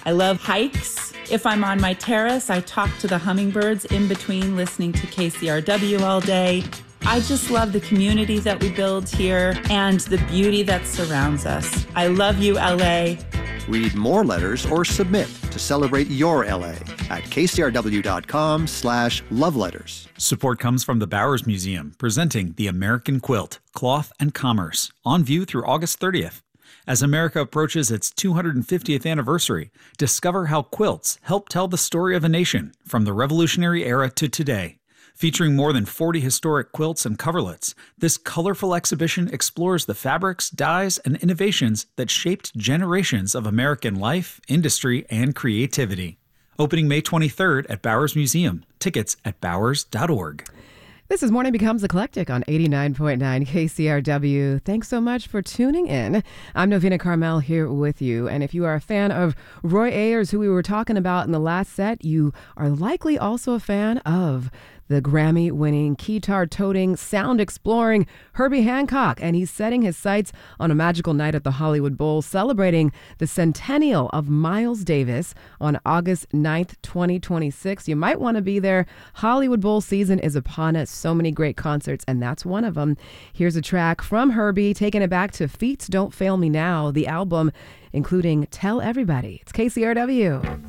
I love hikes. If I'm on my terrace, I talk to the hummingbirds in between listening to KCRW all day. I just love the community that we build here and the beauty that surrounds us. I love you, LA. Read more letters or submit to celebrate your LA at kcrw.com/loveletters. Support comes from the Bowers Museum, presenting The American Quilt, Cloth and Commerce, on view through August 30th. As America approaches its 250th anniversary, discover how quilts help tell the story of a nation from the Revolutionary era to today. Featuring more than 40 historic quilts and coverlets, this colorful exhibition explores the fabrics, dyes, and innovations that shaped generations of American life, industry, and creativity. Opening May 23rd at Bowers Museum. Tickets at bowers.org. This is Morning Becomes Eclectic on 89.9 KCRW. Thanks so much for tuning in. I'm Novena Carmel here with you. And if you are a fan of Roy Ayers, who we were talking about in the last set, you are likely also a fan of the Grammy-winning, keytar-toting, sound-exploring Herbie Hancock. And he's setting his sights on a magical night at the Hollywood Bowl, celebrating the centennial of Miles Davis on August 9th, 2026. You might want to be there. Hollywood Bowl season is upon us. So many great concerts, and that's one of them. Here's a track from Herbie, taking it back to Feats Don't Fail Me Now, the album, including Tell Everybody. It's KCRW.